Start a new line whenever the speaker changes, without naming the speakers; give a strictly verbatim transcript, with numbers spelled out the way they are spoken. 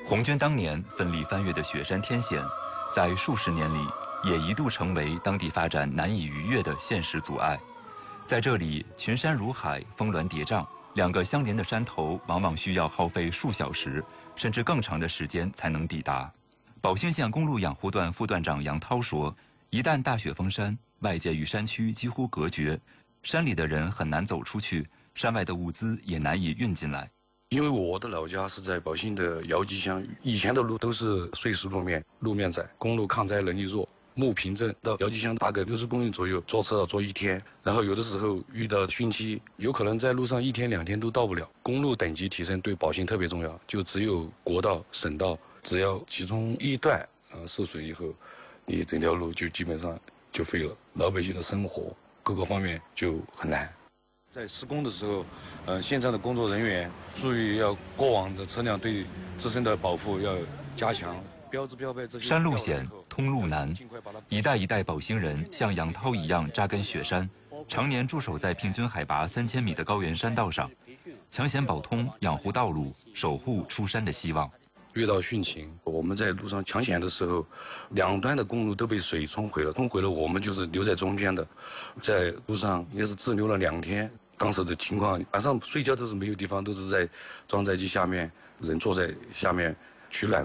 红军当年奋力翻越的雪山天险，在数十年里也一度成为当地发展难以逾越的现实阻碍。在这里，群山如海，峰峦叠嶂，两个相连的山头往往需要耗费数小时，甚至更长的时间才能抵达。宝兴县公路养护段副段长杨涛说，一旦大雪封山，外界与山区几乎隔绝，山里的人很难走出去，山外的物资也难以运进来。
因为我的老家是在宝兴的姚集乡，以前的路都是碎石路面，路面窄，公路抗灾能力弱。木坪镇到姚集乡大概六十公里左右，坐车要坐一天，然后有的时候遇到汛期，有可能在路上一天两天都到不了。公路等级提升对宝兴特别重要，就只有国道、省道，只要其中一段呃受损以后，你整条路就基本上就废了，老百姓的生活各个方面就很难。在施工的时候，呃，现场的工作人员注意要过往的车辆对自身的保护要加强。标志标配这些。
山路险，通路难，一代一代宝兴人像杨涛一样扎根雪山，常年驻守在平均海拔三千米的高原山道上，抢险保通，养护道路，守护出山的希望。
遇到汛情，我们在路上抢险的时候，两端的公路都被水冲毁了，冲毁了，我们就是留在中间的，在路上也是滞留了两天。当时的情况，晚上睡觉都是没有地方，都是在装载机下面，人坐在下面取暖。